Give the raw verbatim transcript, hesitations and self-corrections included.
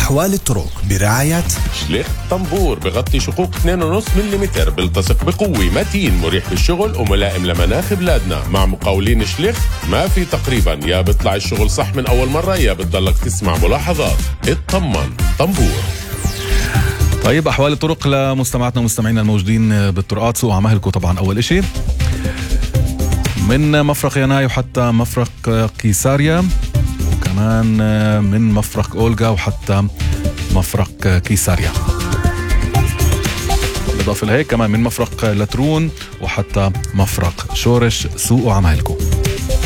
أحوال الطرق برعاية شليخ طنبور، بغطي شقوق اثنين فاصلة خمسة ملم، بيلتصق بقوة، متين، مريح بالشغل وملائم لمناخ بلادنا. مع مقاولين شليخ ما في تقريبا، يا بيطلع الشغل صح من أول مرة يا بتضلك تسمع ملاحظات. اطمن طنبور. طيب أحوال الطرق لمستمعاتنا ومستمعينا الموجودين بالطرقات. سوقوا على مهلكم طبعا أول إشي من مفرق يناي وحتى مفرق قيساريا، وكمان من مفرق أولغا وحتى مفرق قيساريا. بالإضافة لهيك كمان من مفرق لترون وحتى مفرق شورش. سوقوا على مهلكم.